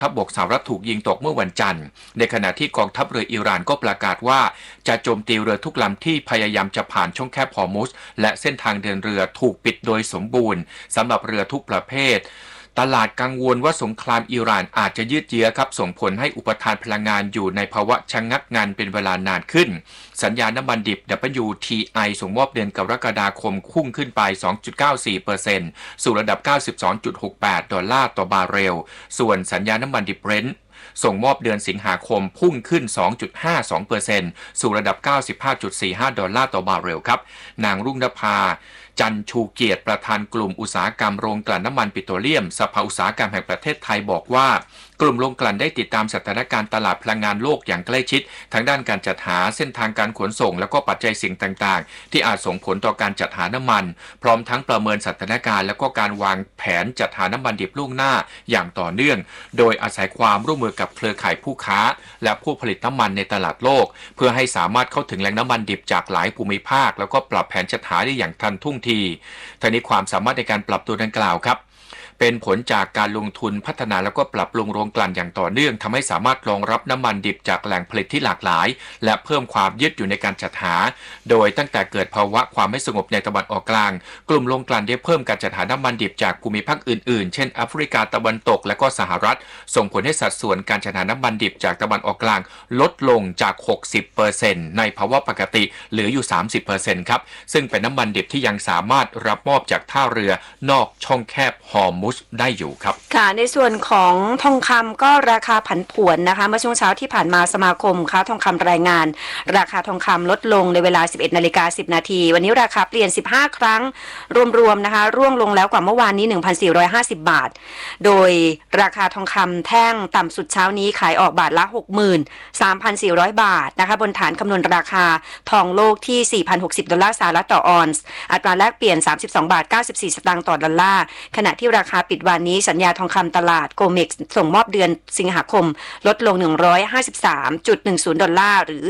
ทัพบกสหรัฐถูกยิงตกเมื่อวันจันทร์ในขณะที่กองทัพเรืออิหร่านก็ประกาศว่าจะโจมตีเรือทุกลำที่พยายามจะผ่านช่องแคบฮอร์มุซและเส้นทางเดินเรือถูกปิดโดยสมบูรณ์สำหรับเรือทุกประเภทตลาดกังวลว่าสงครามอิหร่านอาจจะยืดเยื้อครับส่งผลให้อุปทานพลังงานอยู่ในภาวะชะงักงันเป็นเวลานานขึ้นสัญญาน้ำมันดิบ WTI ส่งมอบเดือนกรกฎาคมพุ่งขึ้นไป 2.94% สู่ระดับ 92.68 ดอลลาร์ต่อบาร์เรลส่วนสัญญาน้ำมันดิบ Brent ส่งมอบเดือนสิงหาคมพุ่งขึ้น 2.52% สู่ระดับ 95.45 ดอลลาร์ต่อบาร์เรลครับนางรุ่งนภาจันชูเกียรติประธานกลุ่มอุตสาหกรรมโรงกลั่นน้ำมันปิโตรเลียมสภาอุตสาหกรรมแห่งประเทศไทยบอกว่ากลุ่มโรงกลั่นได้ติดตามสถานการณ์ตลาดพลังงานโลกอย่างใกล้ชิดทั้งด้านการจัดหาเส้นทางการขนส่งและก็ปัจจัยสิ่งต่างๆที่อาจส่งผลต่อการจัดหาน้ำมันพร้อมทั้งประเมินสถานการณ์และก็การวางแผนจัดหาน้ำมันดิบล่วงหน้าอย่างต่อเนื่องโดยอาศัยความร่วมมือกับเครือข่ายผู้ค้าและผู้ผลิตน้ำมันในตลาดโลกเพื่อให้สามารถเข้าถึงแหล่งน้ำมันดิบจากหลายภูมิภาคแล้วก็ปรับแผนจัดหาได้อย่างทันท่วงทีทั้งนี้ความสามารถในการปรับตัวดังกล่าวครับเป็นผลจากการลงทุนพัฒนาแล้วก็ปรับปรุงโรงกลั่นอย่างต่อเนื่องทำให้สามารถรองรับน้ำมันดิบจากแหล่งผลิตที่หลากหลายและเพิ่มความยืดหยุ่นในการจัดหาโดยตั้งแต่เกิดภาวะความไม่สงบในตะวันออกกลางกลุ่มโรงกลั่นได้เพิ่มการจัดหาน้ำมันดิบจากภูมิภาคอื่นๆเช่นแอฟริกาตะวันตกและก็สหรัฐส่งผลให้สัดส่วนการจัดหาน้ำมันดิบจากตะวันออกกลางลดลงจาก 60% ในภาวะปกติเหลืออยู่ 30% ครับซึ่งเป็นน้ำมันดิบที่ยังสามารถรับมอบจากท่าเรือนอกช่องแคบฮอร์มุซได้อยู่ครับค่ะในส่วนของทองคำก็ราคาผันผวนนะคะเมื่อช่วงเช้าที่ผ่านมาสมาคมค้าทองคำรายงานราคาทองคำลดลงในเวลา 11:10 น.วันนี้ราคาเปลี่ยน15ครั้งรวมๆนะคะร่วงลงแล้วกว่าเมื่อวานนี้ 1,450 บาทโดยราคาทองคำแท่งต่ำสุดเช้านี้ขายออกบาทละ 63,400 บาทนะคะบนฐานคำนวณราคาทองโลกที่ 4,060 ดอลลาร์สหรัฐต่อออนซ์อัตราแลกเปลี่ยน 32.94 บาทต่อดอลลาร์ขณะที่ราคาปิดวันนี้สัญญาทองคำตลาดโกเม็กซ์ส่งมอบเดือนสิงหาคมลดลง 153.10 ดอลลาร์หรือ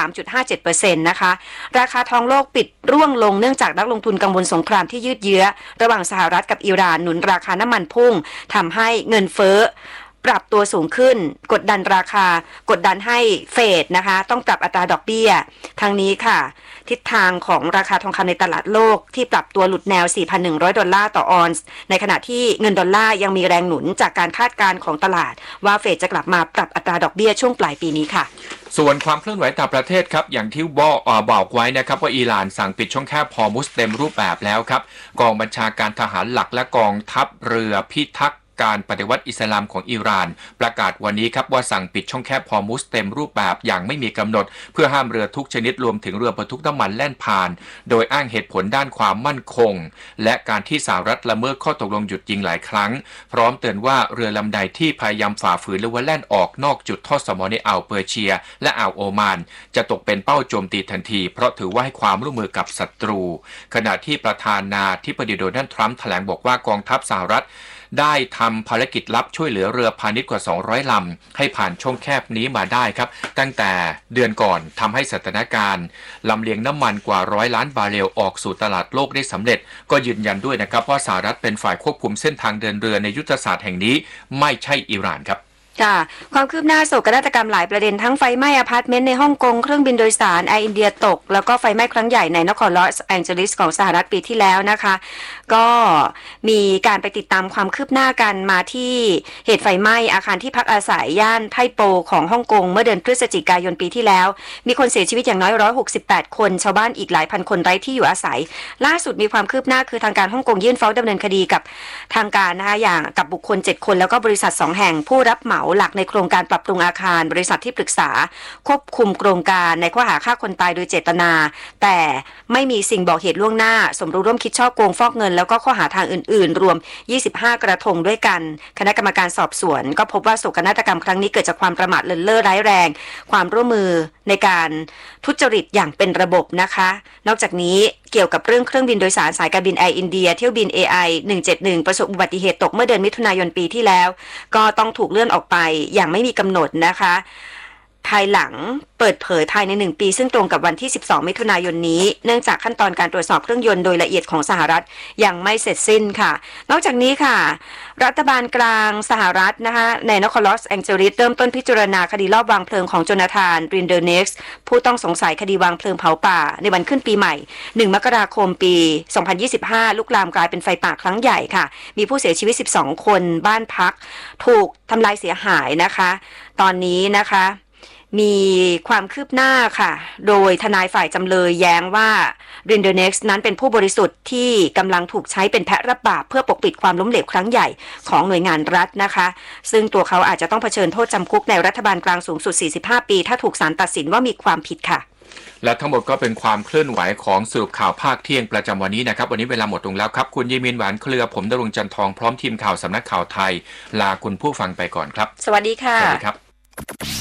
3.57% นะคะราคาทองโลกปิดร่วงลงเนื่องจากนักลงทุนกังวลสงครามที่ยืดเยื้อระหว่างสหรัฐกับอิหร่านหนุนราคาน้ำมันพุ่งทำให้เงินเฟ้อปรับตัวสูงขึ้นกดดันราคากดดันให้เฟดนะคะต้องปรับอัตราดอกเบี้ยทางนี้ค่ะทิศทางของราคาทองคำในตลาดโลกที่ปรับตัวหลุดแนว 4,100 ดอลลาร์ต่อออนซ์ในขณะที่เงินดอลลาร์ยังมีแรงหนุนจากการคาดการณ์ของตลาดว่าเฟดจะกลับมาปรับอัตราดอกเบี้ยช่วงปลายปีนี้ค่ะส่วนความเคลื่อนไหวต่างประเทศครับอย่างที่บอกไว้นะครับว่าอิหร่านสั่งปิดช่องแคบฮอร์มุซเต็มรูปแบบแล้วครับกองบัญชาการทหารหลักและกองทัพเรือพิทักษ์การปฏิวัติอิสลามของอิหร่านประกาศวันนี้ครับว่าสั่งปิดช่องแคบฮอร์มุซเต็มรูปแบบอย่างไม่มีกำหนดเพื่อห้ามเรือทุกชนิดรวมถึงเรือบรรทุกน้ำมันแล่นผ่านโดยอ้างเหตุผลด้านความมั่นคงและการที่สหรัฐละเมิดข้อตกลงหยุดยิงหลายครั้งพร้อมเตือนว่าเรือลำใดที่พยายามฝ่าฝืนหรือว่าแล่นออกนอกจุดทอดสมอในอ่าวเปอร์เซียและอ่าวโอมานจะตกเป็นเป้าโจมตีทันทีเพราะถือว่าให้ความร่วมมือกับศัตรูขณะที่ประธานาธิบดีโดนัลด์ทรัมป์แถลงบอกว่ากองทัพสหรัฐได้ทำภารกิจลับช่วยเหลือเรือพาณิชย์กว่า200ลำให้ผ่านช่องแคบนี้มาได้ครับตั้งแต่เดือนก่อนทำให้สถานการณ์ลำเลียงน้ำมันกว่า100 ล้านบาร์เรลออกสู่ตลาดโลกได้สำเร็จก็ยืนยันด้วยนะครับว่าสหรัฐเป็นฝ่ายควบคุมเส้นทางเดินเรือในยุทธศาสตร์แห่งนี้ไม่ใช่อิหร่านครับค่ะความคืบหน้าโศกนาฏกรรมหลายประเด็นทั้งไฟไหม้อพาร์ตเมนต์ในฮ่องกงเครื่องบินโดยสารแอร์อินเดียตกแล้วก็ไฟไหม้ครั้งใหญ่ในนครลอสแองเจลิสของสหรัฐปีที่แล้วนะคะก็มีการไปติดตามความคืบหน้ากันมาที่เหตุไฟไหม้อาคารที่พักอาศัยย่านไทโปของฮ่องกงเมื่อเดือนพฤศจิกายนปีที่แล้วมีคนเสียชีวิตอย่างน้อย168คนชาวบ้านอีกหลายพันคนไร้ที่อยู่อาศัยล่าสุดมีความคืบหน้าคือทางการฮ่องกงยื่นฟ้องดำเนินคดีกับทางการนะคะอย่างกับบุคคล7คนแล้วก็บริษัท2แห่งผู้รับเหมาหลักในโครงการปรับปรุงอาคารบริษัทที่ปรึกษาควบคุมโครงการในข้อหาฆ่าคนตายโดยเจตนาแต่ไม่มีสิ่งบอกเหตุล่วงหน้าสมรู้ร่วมคิดฉ้อโกงฟอกเงินแล้วก็ข้อหาทางอื่นๆรวม25กระทงด้วยกันคณะกรรมการสอบสวนก็พบว่าโศกนาฏกรรมครั้งนี้เกิดจากความประมาทเลินเล่อร้ายแรงความร่วมมือในการทุจริตอย่างเป็นระบบนะคะนอกจากนี้เกี่ยวกับเรื่องเครื่องบินโดยสารสายการบินแอร์อินเดียเที่ยวบิน AI 171ประสบอุบัติเหตุตกเมื่อเดือนมิถุนายนปีที่แล้วก็ต้องถูกเลื่อนออกไปอย่างไม่มีกำหนดนะคะภายหลังเปิดเผยภายใน1 ปีซึ่งตรงกับวันที่12มิถุนายนนี้เนื่องจากขั้นตอนการตรวจสอบเครื่องยนต์โดยละเอียดของสหรัฐยังไม่เสร็จสิ้นค่ะนอกจากนี้ค่ะรัฐบาลกลางสหรัฐนะคะในนครลอสแองเจลิสเริ่มต้นพิจารณาคดีลอบวางเพลิงของโจนาธานรินเดอร์เน็กซ์ผู้ต้องสงสัยคดีวางเพลิงเผาป่าในวันขึ้นปีใหม่1 มกราคมปี 2025ลุกลามกลายเป็นไฟป่าครั้งใหญ่ค่ะมีผู้เสียชีวิต12 คนบ้านพักถูกทำลายเสียหายนะคะตอนนี้นะคะมีความคืบหน้าค่ะโดยทนายฝ่ายจำเลยแย้งว่า Rindernext นั้นเป็นผู้บริสุทธิ์ที่กำลังถูกใช้เป็นแพะรับบาปเพื่อปกปิดความล้มเหลวครั้งใหญ่ของหน่วยงานรัฐนะคะซึ่งตัวเขาอาจจะต้องเผชิญโทษจำคุกในรัฐบาลกลางสูงสุด45 ปีถ้าถูกศาลตัดสินว่ามีความผิดค่ะและทั้งหมดก็เป็นความเคลื่อนไหวของสรุปข่าวภาคเที่ยงประจำวันนี้นะครับวันนี้เวลาหมดลงแล้วครับคุณยิมินหวานเครือผมดรงจันทองพร้อมทีมข่าวสำนักข่าวไทยลาคุณผู้ฟังไปก่อนครับสวัสดีค่ะสวัสดีครับ